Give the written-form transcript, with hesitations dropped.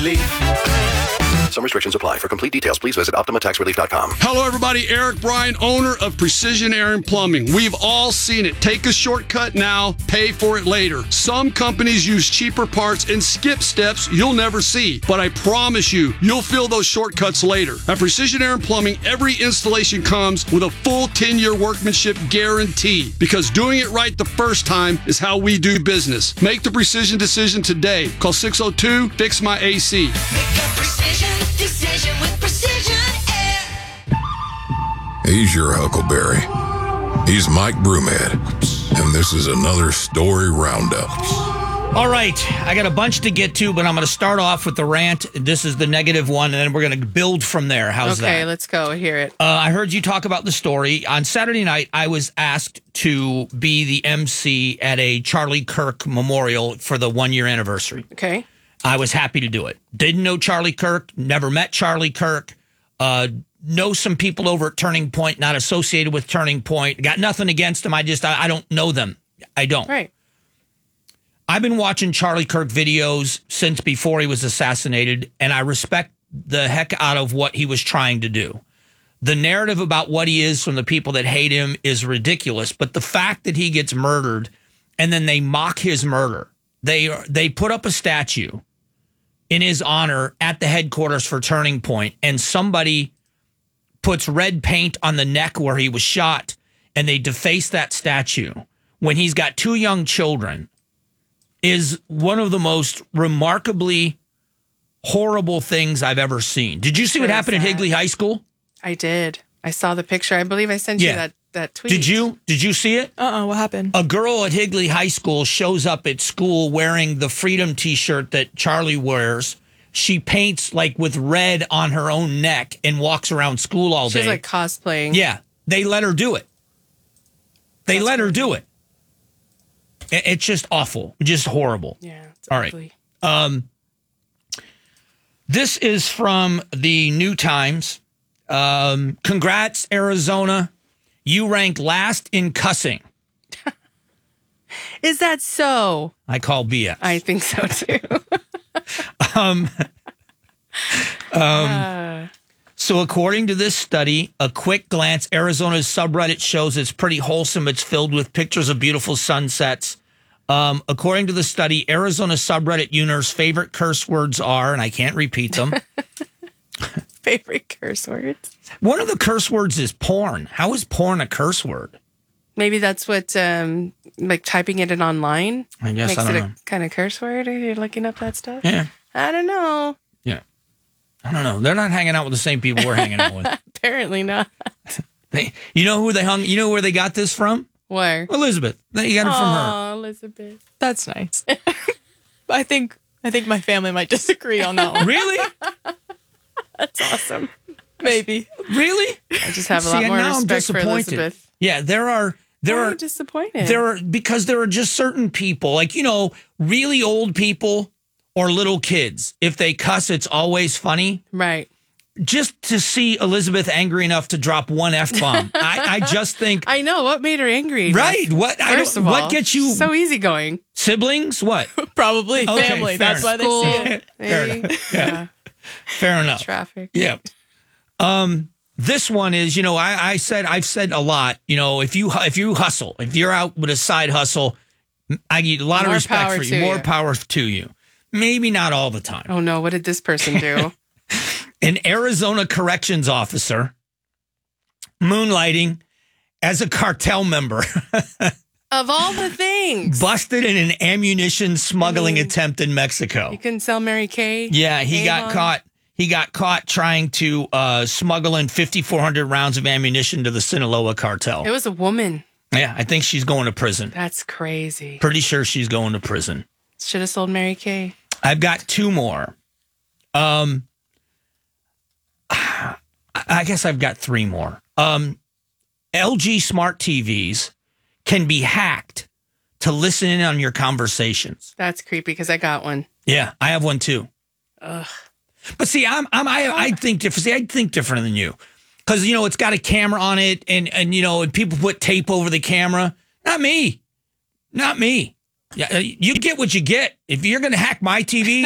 Relief. Some restrictions apply. For complete details, please visit OptimaTaxRelief.com. Hello, everybody. Eric Bryan, owner of Precision Air and Plumbing. We've all seen it. Take a shortcut now, pay for it later. Some companies use cheaper parts and skip steps you'll never see. But I promise you, you'll feel those shortcuts later. At Precision Air and Plumbing, every installation comes with a full 10-year workmanship guarantee. Because doing it right the first time is how we do business. Make the precision decision today. Call 602-FIX-MY-AC. Make a precision decision with Precision Air. He's your Huckleberry. He's Mike Broomhead. And this is another Story Roundup. All right, I got a bunch to get to, but I'm going to start off with the rant. This is the negative one, and then we're going to build from there. How's that? Okay, let's go. Hear it. I heard you talk about the story. On Saturday night, I was asked to be the MC at a Charlie Kirk memorial for the 1-year anniversary. Okay. I was happy to do it. Didn't know Charlie Kirk, never met Charlie Kirk, know some people over at Turning Point, not associated with Turning Point. Got nothing against them. I don't know them. I don't. Right. I've been watching Charlie Kirk videos since before he was assassinated, and I respect the heck out of what he was trying to do. The narrative about what he is from the people that hate him is ridiculous, but the fact that he gets murdered and then they mock his murder, they put up a statue in his honor at the headquarters for Turning Point, and somebody puts red paint on the neck where he was shot, and they deface that statue when he's got 2 young children, is one of the most remarkably horrible things I've ever seen. Did you see what happened at Higley High School? I did. I saw the picture. I believe I sent you that tweet. Did you see it? What happened? A girl at Higley High School shows up at school wearing the Freedom t-shirt that Charlie wears. She paints like with red on her own neck and walks around school all day. She's like cosplaying. Yeah, they let her do it. They let her do it. It's just awful, just horrible. Yeah. It's all ugly. right. This is from the New Times. Congrats, Arizona. You ranked last in cussing. Is that so? I call BS. I think so too. So according to this study, a quick glance, Arizona's subreddit shows it's pretty wholesome. It's filled with pictures of beautiful sunsets. According to the study, Arizona subreddit users' favorite curse words are, and I can't repeat them. Favorite curse words? One of the curse words is porn. How is porn a curse word? Maybe that's what, like typing it in online I guess, makes I don't it know. a kind of curse word. Are you looking up that stuff? Yeah. I don't know. Yeah. I don't know. They're not hanging out with the same people we're hanging out with. Apparently not. You know who they hung? You know where they got this from? Where? Elizabeth. They got it from her. Oh, Elizabeth. That's nice. I think my family might disagree on that one. Really? That's awesome. Maybe. Really? I just have a lot more respect for Elizabeth. Yeah, there are disappointed. because there are just certain people, like, really old people or little kids. If they cuss, it's always funny. Right. Just to see Elizabeth angry enough to drop one F-bomb. I just think. I know. What made her angry? Right. What gets you. So easygoing. Siblings? What? Probably Okay, family. fair That's why they School, see it. Fair maybe. enough. Yeah. Fair enough. Traffic. Yeah. This one is, I've said a lot, if you hustle, if you're out with a side hustle, I get a lot of More respect power for you. to More you. power to you. Maybe not all the time. Oh no, what did this person do? An Arizona corrections officer moonlighting as a cartel member Of all the things. busted in an ammunition smuggling attempt in Mexico. You can sell Mary Kay. Yeah, he got Avon. caught. He got caught trying to smuggle in 5,400 rounds of ammunition to the Sinaloa cartel. It was a woman. Yeah, I think she's going to prison. That's crazy. Pretty sure she's going to prison. Should have sold Mary Kay. I've got 2 more. I guess I've got 3 more. LG smart TVs can be hacked to listen in on your conversations. That's creepy because I got one. Yeah, I have one too. Ugh. But see, I think different. See, I think different than you, because it's got a camera on it, and and people put tape over the camera. Not me. Yeah, you get what you get. If you're going to hack my TV,